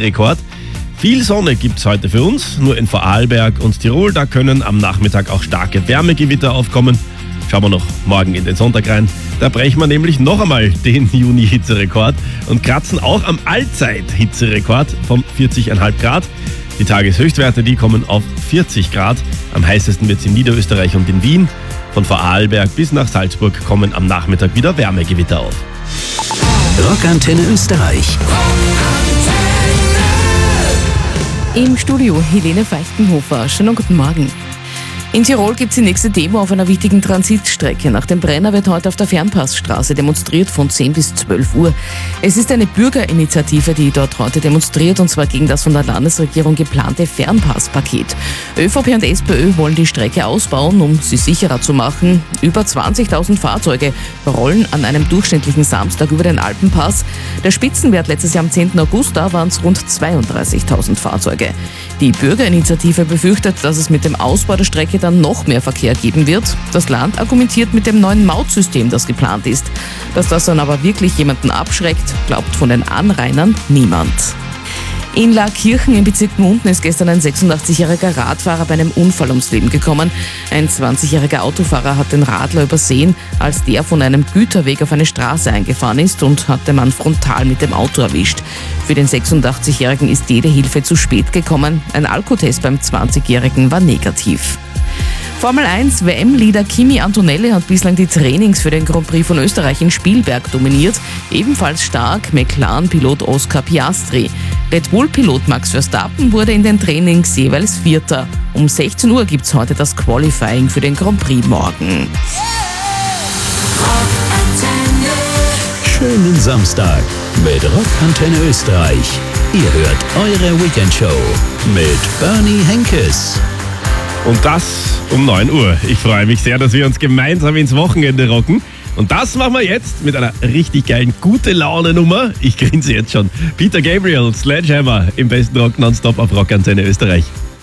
Hitzerekord. Viel Sonne gibt es heute für uns, nur in Vorarlberg und Tirol, da können am Nachmittag auch starke Wärmegewitter aufkommen. Schauen wir noch morgen in den Sonntag rein. Da brechen wir nämlich noch einmal den Juni-Hitzerekord und kratzen auch am Allzeit-Hitzerekord von 40,5 Grad. Die Tageshöchstwerte, die kommen auf 40 Grad. Am heißesten wird es in Niederösterreich und in Wien. Von Vorarlberg bis nach Salzburg kommen am Nachmittag wieder Wärmegewitter auf. Rockantenne Österreich. Im Studio Helene Feichtenhofer. Schönen guten Morgen. In Tirol gibt es die nächste Demo auf einer wichtigen Transitstrecke. Nach dem Brenner wird heute auf der Fernpassstraße demonstriert von 10 bis 12 Uhr. Es ist eine Bürgerinitiative, die dort heute demonstriert, und zwar gegen das von der Landesregierung geplante Fernpasspaket. ÖVP und SPÖ wollen die Strecke ausbauen, um sie sicherer zu machen. Über 20.000 Fahrzeuge rollen an einem durchschnittlichen Samstag über den Alpenpass. Der Spitzenwert letztes Jahr am 10. August, da waren es rund 32.000 Fahrzeuge. Die Bürgerinitiative befürchtet, dass es mit dem Ausbau der Strecke dann noch mehr Verkehr geben wird. Das Land argumentiert mit dem neuen Mautsystem, das geplant ist. Dass das dann aber wirklich jemanden abschreckt, glaubt von den Anrainern niemand. In Laakirchen im Bezirk Munden ist gestern ein 86-jähriger Radfahrer bei einem Unfall ums Leben gekommen. Ein 20-jähriger Autofahrer hat den Radler übersehen, als der von einem Güterweg auf eine Straße eingefahren ist, und hat den Mann frontal mit dem Auto erwischt. Für den 86-jährigen ist jede Hilfe zu spät gekommen. Ein Alkotest beim 20-jährigen war negativ. Formel 1 WM-Leader Kimi Antonelli hat bislang die Trainings für den Grand Prix von Österreich in Spielberg dominiert. Ebenfalls stark McLaren-Pilot Oscar Piastri. Red Bull-Pilot Max Verstappen wurde in den Trainings jeweils Vierter. Um 16 Uhr gibt es heute das Qualifying für den Grand Prix morgen. Schönen Samstag mit Rockantenne Österreich. Ihr hört eure Weekendshow mit Bernie Henkes. Und das um 9 Uhr. Ich freue mich sehr, dass wir uns gemeinsam ins Wochenende rocken. Und das machen wir jetzt mit einer richtig geilen Gute-Laune-Nummer. Ich grinse jetzt schon. Peter Gabriel, Sledgehammer im besten Rock nonstop auf Rockantenne Österreich.